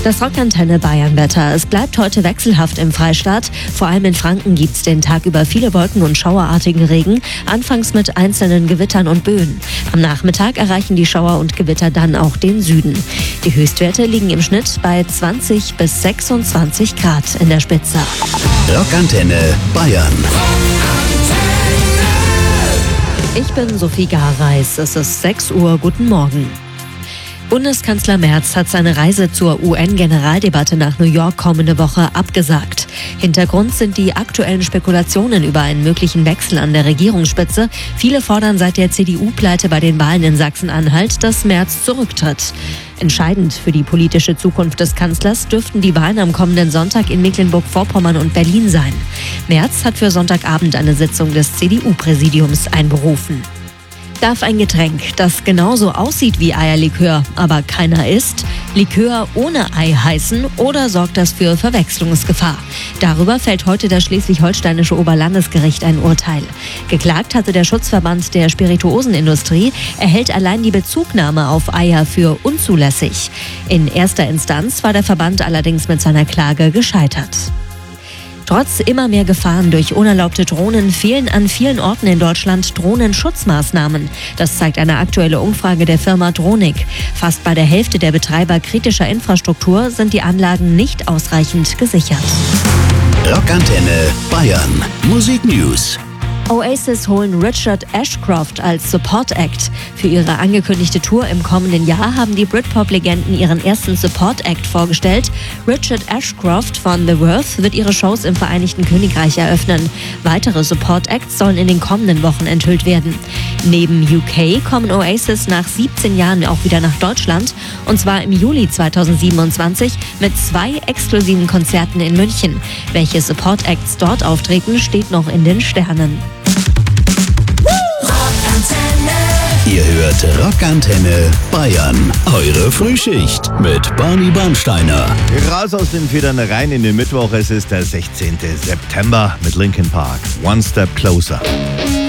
Das Rockantenne Bayern-Wetter. Es bleibt heute wechselhaft im Freistaat. Vor allem in Franken gibt es den Tag über viele Wolken und schauerartigen Regen, anfangs mit einzelnen Gewittern und Böen. Am Nachmittag erreichen die Schauer und Gewitter dann auch den Süden. Die Höchstwerte liegen im Schnitt bei 20 bis 26 Grad in der Spitze. Rockantenne Bayern. Ich bin Sophie Gareis. Es ist 6 Uhr. Guten Morgen. Bundeskanzler Merz hat seine Reise zur UN-Generaldebatte nach New York kommende Woche abgesagt. Hintergrund sind die aktuellen Spekulationen über einen möglichen Wechsel an der Regierungsspitze. Viele fordern seit der CDU-Pleite bei den Wahlen in Sachsen-Anhalt, dass Merz zurücktritt. Entscheidend für die politische Zukunft des Kanzlers dürften die Wahlen am kommenden Sonntag in Mecklenburg-Vorpommern und Berlin sein. Merz hat für Sonntagabend eine Sitzung des CDU-Präsidiums einberufen. Darf ein Getränk, das genauso aussieht wie Eierlikör, aber keiner isst, Likör ohne Ei heißen oder sorgt das für Verwechslungsgefahr? Darüber fällt heute das schleswig-holsteinische Oberlandesgericht ein Urteil. Geklagt hatte der Schutzverband der Spirituosenindustrie, erhält allein die Bezugnahme auf Eier für unzulässig. In erster Instanz war der Verband allerdings mit seiner Klage gescheitert. Trotz immer mehr Gefahren durch unerlaubte Drohnen fehlen an vielen Orten in Deutschland Drohnenschutzmaßnahmen. Das zeigt eine aktuelle Umfrage der Firma Dronik. Fast bei der Hälfte der Betreiber kritischer Infrastruktur sind die Anlagen nicht ausreichend gesichert. Rockantenne Bayern. Musik News. Oasis holen Richard Ashcroft als Support-Act. Für ihre angekündigte Tour im kommenden Jahr haben die Britpop-Legenden ihren ersten Support-Act vorgestellt. Richard Ashcroft von The Worth wird ihre Shows im Vereinigten Königreich eröffnen. Weitere Support-Acts sollen in den kommenden Wochen enthüllt werden. Neben UK kommen Oasis nach 17 Jahren auch wieder nach Deutschland. Und zwar im Juli 2027 mit 2 exklusiven Konzerten in München. Welche Support-Acts dort auftreten, steht noch in den Sternen. Ihr hört Rockantenne Bayern. Eure Frühschicht mit Barney Bernsteiner. Raus aus den Federn, rein in den Mittwoch. Es ist der 16. September mit Linkin Park. One Step Closer.